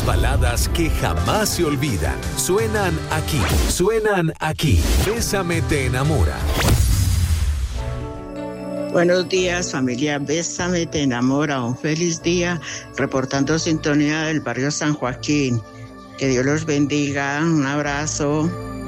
baladas que jamás se olvidan. Suenan aquí. Bésame te enamora. Buenos días, familia Bésame te enamora. Un feliz día, reportando sintonía del barrio San Joaquín. Que Dios los bendiga. Un abrazo.